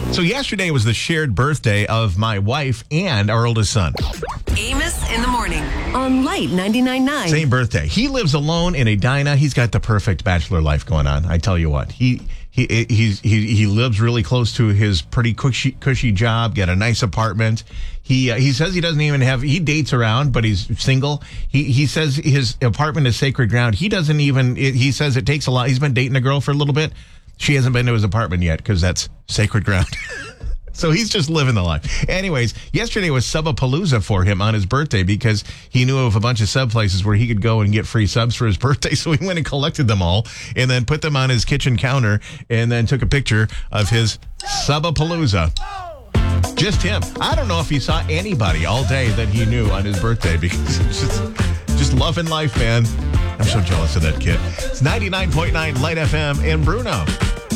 So yesterday was the shared birthday of my wife and our oldest son. Amos in the morning on Light 99.9. Same birthday. He lives alone in Edina. He's got the perfect bachelor life going on. I tell you what, he lives really close to his pretty cushy job. Got a nice apartment. He says he doesn't even have. He dates around, but he's single. He says his apartment is sacred ground. He doesn't even. He says it takes a lot. He's been dating a girl for a little bit. She hasn't been to his apartment yet because that's sacred ground. So he's just living the life. Anyways, yesterday was Subapalooza for him on his birthday because he knew of a bunch of sub places where he could go and get free subs for his birthday. So he went and collected them all and then put them on his kitchen counter and then took a picture of his Subapalooza. Just him. I don't know if he saw anybody all day that he knew on his birthday because it's just loving life, man. I'm so jealous of that kid. It's 99.9 Light FM in Bruno.